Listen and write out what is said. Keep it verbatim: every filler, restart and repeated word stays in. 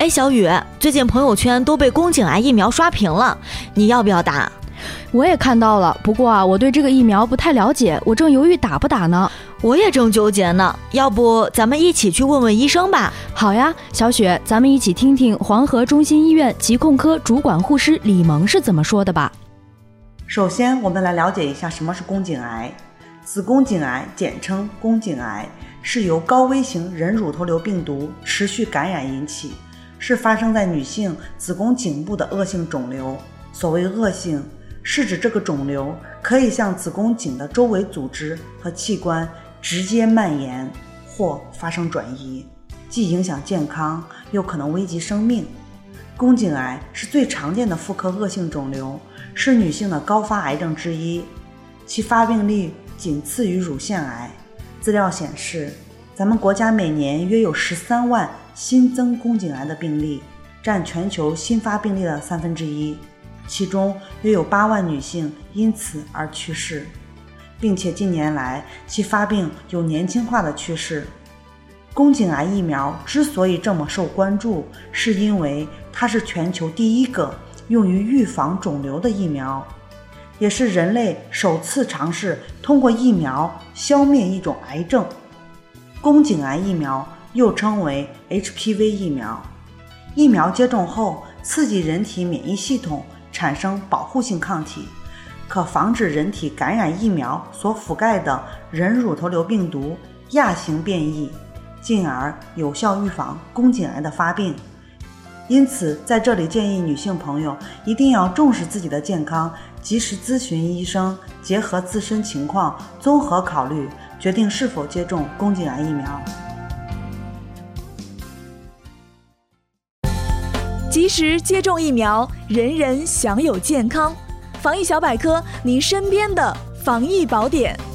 哎，小雨，最近朋友圈都被宫颈癌疫苗刷屏了，你要不要打？ 我也看到了，不过啊，我对这个疫苗不太了解，我正犹豫打不打呢。 我也正纠结呢，要不咱们一起去问问医生吧？ 好呀，小雪，咱们一起听听黄河中心医院疾控科主管护师李萌是怎么说的吧。 首先，我们来了解一下什么是宫颈癌。子宫颈癌简称宫颈癌，是由高危型人乳头瘤病毒持续感染引起，是发生在女性子宫颈部的恶性肿瘤。所谓恶性，是指这个肿瘤可以向子宫颈的周围组织和器官直接蔓延或发生转移，既影响健康，又可能危及生命。宫颈癌是最常见的妇科恶性肿瘤，是女性的高发癌症之一，其发病率仅次于乳腺癌。资料显示，咱们国家每年约有十三万新增宫颈癌的病例，占全球新发病例的三分之一，其中约有八万女性因此而去世，并且近年来其发病有年轻化的趋势。宫颈癌疫苗之所以这么受关注，是因为它是全球第一个用于预防肿瘤的疫苗，也是人类首次尝试通过疫苗消灭一种癌症。宫颈癌疫苗又称为 H P V 疫苗，疫苗接种后刺激人体免疫系统产生保护性抗体，可防止人体感染疫苗所覆盖的人乳头瘤病毒亚型变异，进而有效预防宫颈癌的发病。因此在这里建议女性朋友一定要重视自己的健康，及时咨询医生，结合自身情况综合考虑，决定是否接种宫颈癌疫苗。 及时接种疫苗，人人享有健康。防疫小百科，您身边的防疫宝典。